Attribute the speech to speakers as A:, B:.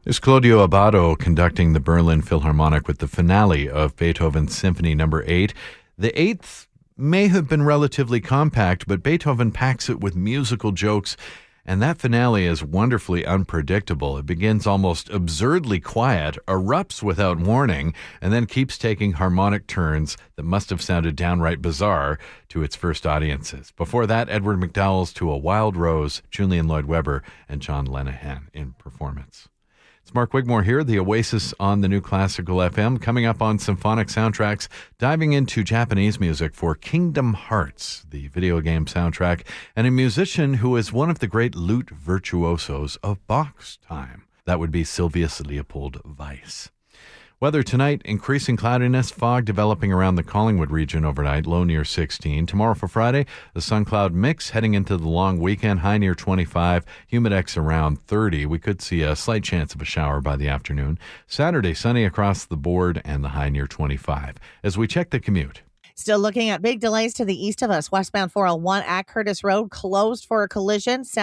A: There's Claudio Abbado conducting the Berlin Philharmonic with the finale of Beethoven's Symphony No. 8. The eighth may have been relatively compact, but Beethoven packs it with musical jokes, and that finale is wonderfully unpredictable. It begins almost absurdly quiet, erupts without warning, and then keeps taking harmonic turns that must have sounded downright bizarre to its first audiences. Before that, Edward McDowell's To a Wild Rose, Julian Lloyd-Webber, and John Lenihan in performance. It's Mark Wigmore here, the Oasis on the New Classical FM, coming up on Symphonic Soundtracks, diving into Japanese music for Kingdom Hearts, the video game soundtrack, and a musician who is one of the great lute virtuosos of Bach's time. That would be Sylvius Leopold Weiss. Weather tonight, increasing cloudiness, fog developing around the Collingwood region overnight, low near 16. Tomorrow for Friday, the sun-cloud mix heading into the long weekend, high near 25, humidex around 30. We could see a slight chance of a shower by the afternoon. Saturday, sunny across the board and the high near 25. As we check the commute.
B: Still looking at big delays to the east of us. Westbound 401 at Curtis Road closed for a collision.